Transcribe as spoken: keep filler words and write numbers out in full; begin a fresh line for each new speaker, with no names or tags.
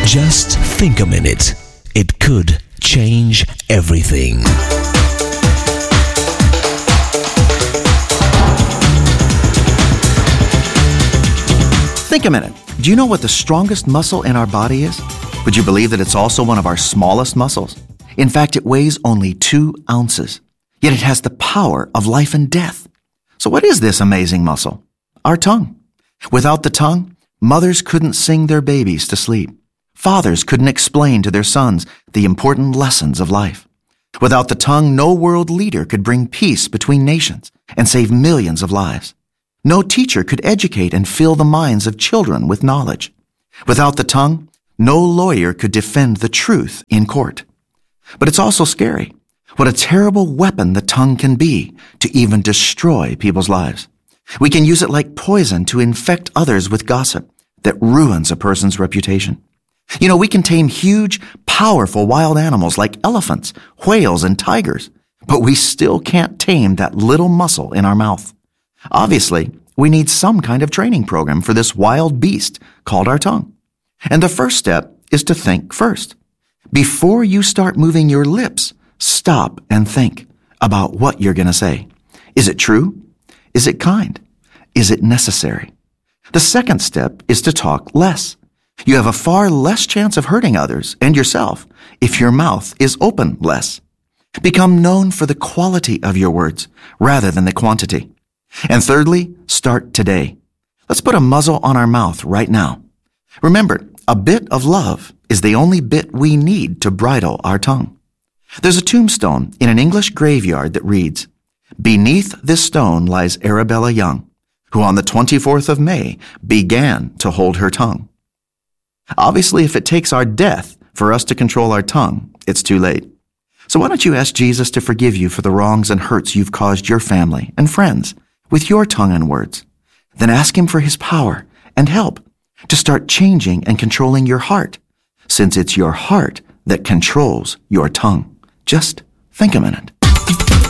Just think a minute. It could change everything.
Think a minute. Do you know what the strongest muscle in our body is? Would you believe that it's also one of our smallest muscles? In fact, it weighs only two ounces. Yet it has the power of life and death. So what is this amazing muscle? Our tongue. Without the tongue, mothers couldn't sing their babies to sleep. Fathers couldn't explain to their sons the important lessons of life. Without the tongue, no world leader could bring peace between nations and save millions of lives. No teacher could educate and fill the minds of children with knowledge. Without the tongue, no lawyer could defend the truth in court. But it's also scary. What a terrible weapon the tongue can be to even destroy people's lives. We can use it like poison to infect others with gossip that ruins a person's reputation. You know, we can tame huge, powerful wild animals like elephants, whales, and tigers, but we still can't tame that little muscle in our mouth. Obviously, we need some kind of training program for this wild beast called our tongue. And the first step is to think first. Before you start moving your lips, stop and think about what you're going to say. Is it true? Is it kind? Is it necessary? The second step is to talk less. You have a far less chance of hurting others and yourself if your mouth is open less. Become known for the quality of your words rather than the quantity. And thirdly, start today. Let's put a muzzle on our mouth right now. Remember, a bit of love is the only bit we need to bridle our tongue. There's a tombstone in an English graveyard that reads, "Beneath this stone lies Arabella Young, who on the twenty-fourth of May began to hold her tongue." Obviously, if it takes our death for us to control our tongue, it's too late. So why don't you ask Jesus to forgive you for the wrongs and hurts you've caused your family and friends with your tongue and words? Then ask him for his power and help to start changing and controlling your heart, since it's your heart that controls your tongue. Just think a minute.